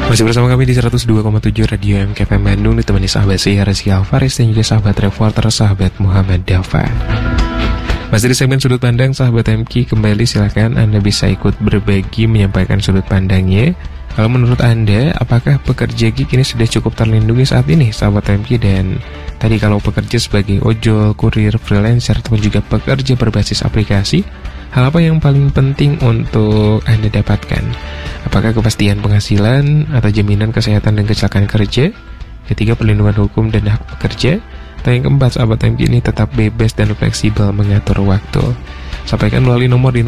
Masih bersama kami di 102,7 Radio MKFM Bandung, ditemani sahabat saya Rizky Alfaris dan juga sahabat reporter sahabat Muhammad Dafa. Masih di segmen sudut pandang sahabat MK, kembali silakan Anda bisa ikut berbagi menyampaikan sudut pandangnya. Kalau menurut Anda, apakah pekerja gig ini sudah cukup terlindungi saat ini sahabat MK? Dan tadi kalau pekerja sebagai ojol, kurir, freelancer ataupun juga pekerja berbasis aplikasi, hal apa yang paling penting untuk Anda dapatkan? Apakah kepastian penghasilan atau jaminan kesehatan dan kecelakaan kerja? Ketiga, perlindungan hukum dan hak pekerja. Dan yang keempat, sahabat MK ini tetap bebas dan fleksibel mengatur waktu. Sampaikan melalui nomor di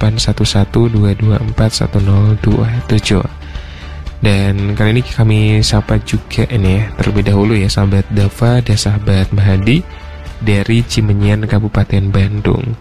081122410027. Dan kali ini kami sapa juga ini ya, terlebih dahulu ya sahabat Dafa dan sahabat Mahadi dari Cimenyan, Kabupaten Bandung.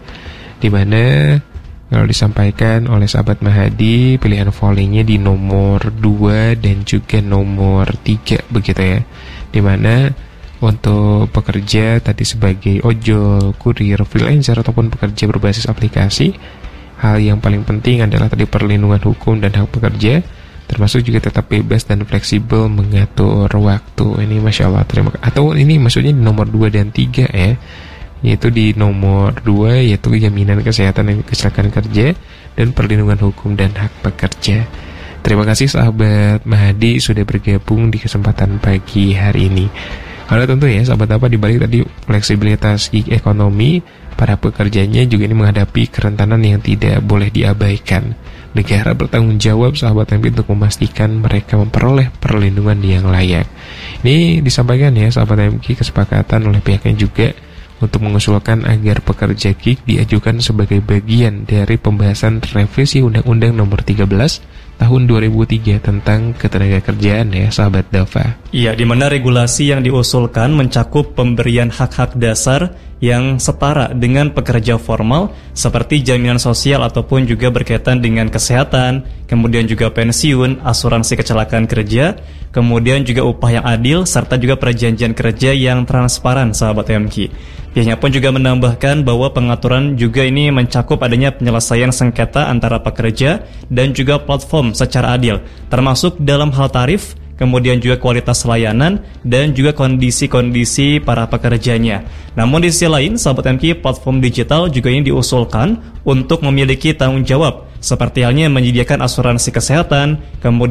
Dimana kalau disampaikan oleh sahabat Mahadi, pilihan volleynya di nomor 2 dan juga nomor 3 begitu ya. Dimana untuk pekerja tadi sebagai ojol, kurir, freelancer ataupun pekerja berbasis aplikasi, hal yang paling penting adalah tadi perlindungan hukum dan hak pekerja, termasuk juga tetap bebas dan fleksibel mengatur waktu. Ini Masya Allah, terima kasih. Atau ini maksudnya di nomor 2 dan 3 ya, yaitu di nomor 2 yaitu jaminan kesehatan dan kecelakaan kerja dan perlindungan hukum dan hak pekerja. Terima kasih sahabat Mahadi sudah bergabung di kesempatan pagi hari ini. Karena tentu ya sahabat apa, dibalik tadi fleksibilitas gig ekonomi, para pekerjanya juga ini menghadapi kerentanan yang tidak boleh diabaikan. Negara bertanggung jawab sahabat MP untuk memastikan mereka memperoleh perlindungan yang layak. Ini disampaikan ya sahabat MP, kesepakatan oleh pihaknya juga untuk mengusulkan agar pekerja gig diajukan sebagai bagian dari pembahasan revisi Undang-Undang Nomor 13 Tahun 2003 tentang ketenagakerjaan ya sahabat Dafa. Iya, di mana regulasi yang diusulkan mencakup pemberian hak-hak dasar yang setara dengan pekerja formal seperti jaminan sosial ataupun juga berkaitan dengan kesehatan, kemudian juga pensiun, asuransi kecelakaan kerja, kemudian juga upah yang adil serta juga perjanjian kerja yang transparan sahabat MK. Pihaknya pun juga menambahkan bahwa pengaturan juga ini mencakup adanya penyelesaian sengketa antara pekerja dan juga platform secara adil, termasuk dalam hal tarif, kemudian juga kualitas layanan dan juga kondisi-kondisi para pekerjanya. Namun di sisi lain, sahabat MK, platform digital juga ini diusulkan untuk memiliki tanggung jawab, seperti halnya menyediakan asuransi kesehatan, kemudian